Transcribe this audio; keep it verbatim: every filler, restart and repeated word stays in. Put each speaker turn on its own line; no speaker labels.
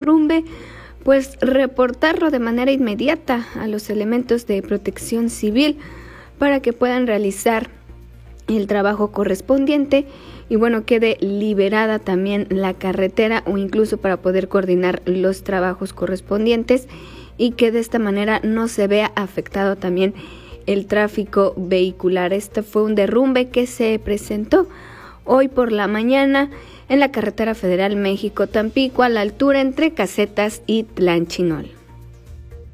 derrumbe, pues reportarlo de manera inmediata a los elementos de protección civil para que puedan realizar el trabajo correspondiente y bueno, quede liberada también la carretera o incluso para poder coordinar los trabajos correspondientes y que de esta manera no se vea afectado también el tráfico vehicular. Este fue un derrumbe que se presentó hoy por la mañana en la carretera federal México-Tampico a la altura entre Casetas y Tlanchinol.